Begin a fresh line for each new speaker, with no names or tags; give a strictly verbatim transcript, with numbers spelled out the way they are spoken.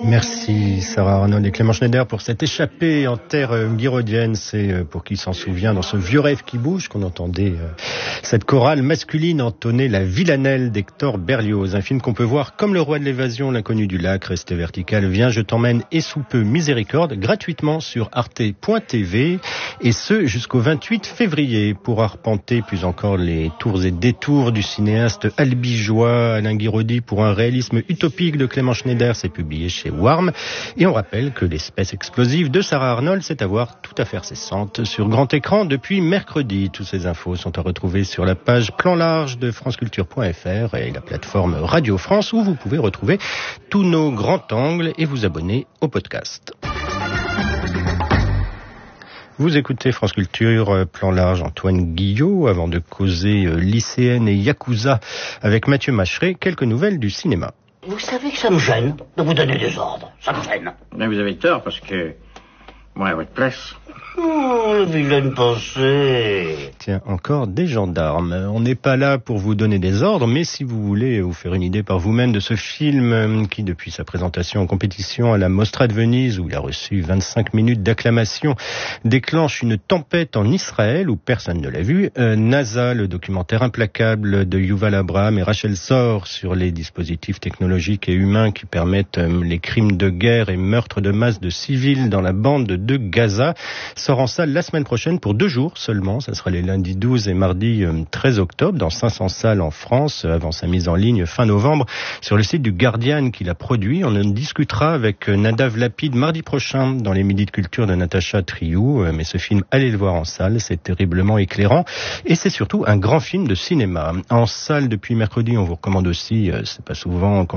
Merci Sarah Arnold et Clément Schneider pour cette échappée en terre guiraudienne. C'est pour qui s'en souvient dans ce vieux rêve qui bouge qu'on entendait cette chorale masculine entonner la Villanelle d'Hector Berlioz. Un film qu'on peut voir comme Le Roi de l'évasion, L'inconnu du lac, Resté vertical, Viens je t'emmène et sous peu Miséricorde gratuitement sur arte point t v et ce jusqu'au vingt-huit février pour arpenter plus encore les tours et détours du cinéaste albigeois Alain Guiraudy pour un réalisme utopique de Clément Schneider. C'est publié chez Warm. Et on rappelle que l'espèce explosive de Sarah Arnold, c'est à voir tout à fait cessante sur grand écran depuis mercredi. Toutes ces infos sont à retrouver sur la page Plan Large de franceculture point f r et la plateforme Radio France où vous pouvez retrouver tous nos grands angles et vous abonner au podcast. Vous écoutez France Culture, Plan Large, Antoine Guillot, avant de causer lycéenne et yakuza avec Mathieu Macheret, quelques nouvelles du cinéma.
Vous savez que ça me gêne de vous donner des ordres. Ça me gêne.
Mais vous avez tort, parce que moi, à votre place...
Oh, le vilaine pensée.
Tiens, encore des gendarmes. On n'est pas là pour vous donner des ordres, mais si vous voulez vous faire une idée par vous-même de ce film qui, depuis sa présentation en compétition à la Mostra de Venise, où il a reçu vingt-cinq minutes d'acclamation, déclenche une tempête en Israël où personne ne l'a vu. Euh, NASA, le documentaire implacable de Yuval Abraham et Rachel Sor sur les dispositifs technologiques et humains qui permettent euh, les crimes de guerre et meurtres de masse de civils dans la bande de Gaza, sort en salle la semaine prochaine pour deux jours seulement. Ça sera les lundis douze et mardi treize octobre dans cinq cents salles en France avant sa mise en ligne fin novembre sur le site du Guardian qui l'a produit. On en discutera avec Nadav Lapid mardi prochain dans les Midis de Culture de Natacha Triou. Mais ce film, allez le voir en salle, c'est terriblement éclairant et c'est surtout un grand film de cinéma. En salle depuis mercredi, on vous recommande aussi, c'est pas souvent qu'on